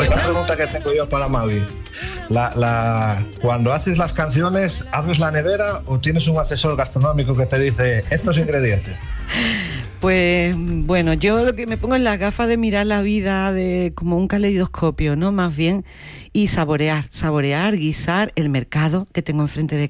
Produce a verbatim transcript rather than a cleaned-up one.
esta pregunta que tengo yo para Mavi. La, la, cuando haces las canciones, ¿abres la nevera o tienes un asesor gastronómico que te dice estos ingredientes? Pues bueno, yo lo que me pongo en las gafas de mirar la vida de como un caleidoscopio, ¿no? Más bien, y saborear, saborear, guisar el mercado que tengo enfrente de